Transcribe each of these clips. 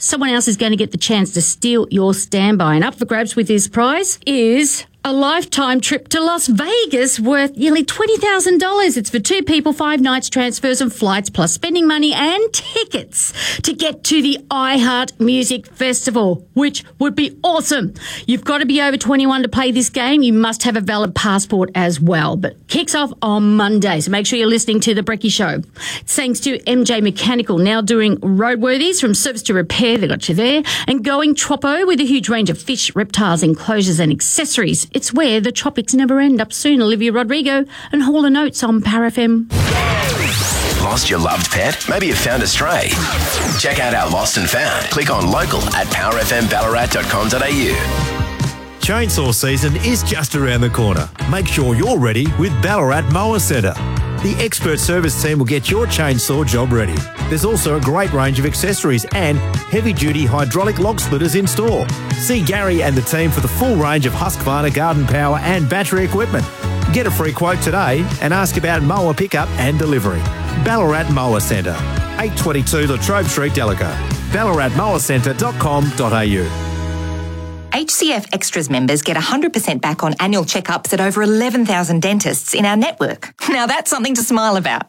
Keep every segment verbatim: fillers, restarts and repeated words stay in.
someone else is going to get the chance to steal your standby. And up for grabs with this prize is a lifetime trip to Las Vegas worth nearly twenty thousand dollars. It's for two people, five nights, transfers and flights, plus spending money and tickets to get to the iHeart Music Festival, which would be awesome. You've got to be over twenty-one to play this game. You must have a valid passport as well. But kicks off on Monday, so make sure you're listening to The Brekkie Show. It's thanks to M J Mechanical, now doing roadworthies from service to repair. They got you there. And Going Tropo with a huge range of fish, reptiles, enclosures and accessories. It's where the tropics never end. Up soon, Olivia Rodrigo and Hall and Oates on Power F M. Lost your loved pet? Maybe you found a stray. Check out our Lost and Found. Click on local at power f m ballarat dot com dot a u. Chainsaw season is just around the corner. Make sure you're ready with Ballarat Mower Centre. The expert service team will get your chainsaw job ready. There's also a great range of accessories and heavy-duty hydraulic log splitters in store. See Gary and the team for the full range of Husqvarna garden power and battery equipment. Get a free quote today and ask about mower pickup and delivery. Ballarat Mower Centre, eight twenty-two Latrobe Street, Delago. ballarat mower centre dot com dot a u. H C F Extras members get one hundred percent back on annual checkups at over eleven thousand dentists in our network. Now that's something to smile about.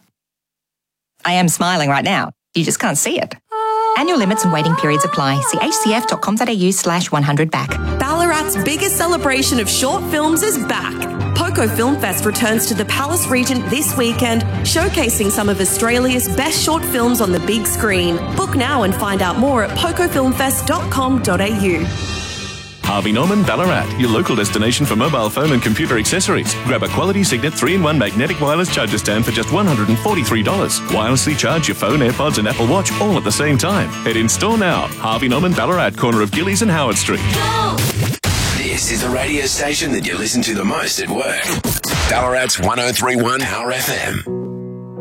I am smiling right now. You just can't see it. Annual limits and waiting periods apply. See h c f dot com dot a u slash one hundred back. Ballarat's biggest celebration of short films is back. Poco Film Fest returns to the Palace Regent this weekend, showcasing some of Australia's best short films on the big screen. Book now and find out more at poco film fest dot com dot a u. Harvey Norman Ballarat, your local destination for mobile phone and computer accessories. Grab a quality Signet three in one magnetic wireless charger stand for just one hundred forty-three dollars. Wirelessly charge your phone, AirPods and Apple Watch all at the same time. Head in store now. Harvey Norman Ballarat, corner of Gillies and Howard Street. This is the radio station that you listen to the most at work. Ballarat's one oh three point one Power F M.